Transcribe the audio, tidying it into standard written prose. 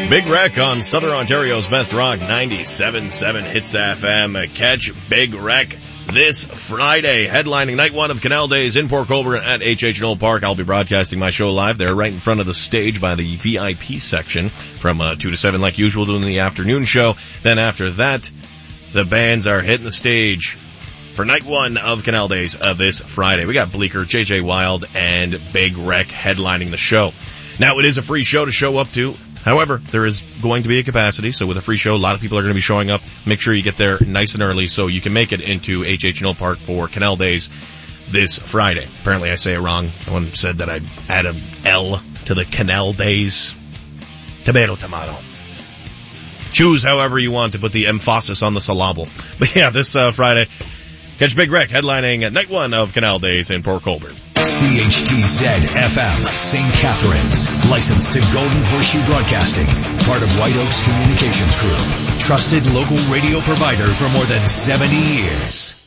Big Wreck on Southern Ontario's Best Rock 97.7 Hits FM. Catch Big Wreck this Friday, headlining night one of Canal Days in Port Colborne at H.H. Knoll Park. I'll be broadcasting my show live there right in front of the stage by the VIP section from 2 to 7 like usual, doing the afternoon show. Then after that, the bands are hitting the stage for night one of Canal Days this Friday. We got Bleecker, JJ Wild, and Big Wreck headlining the show. Now, it is a free show to show up to. However, there is going to be a capacity, so with a free show, a lot of people are going to be showing up. Make sure you get there nice and early so you can make it into H.H. Knoll Park for Canal Days this Friday. Apparently I say it wrong. Someone said that I'd add an L to the Canal Days. Tomato. Choose however you want to put the emphasis on the syllable. But yeah, this Friday, catch Big Wreck headlining night one of Canal Days in Port Colborne. CHTZ-FM, St. Catharines. Licensed to Golden Horseshoe Broadcasting. Part of White Oaks Communications Group. Trusted local radio provider for more than 70 years.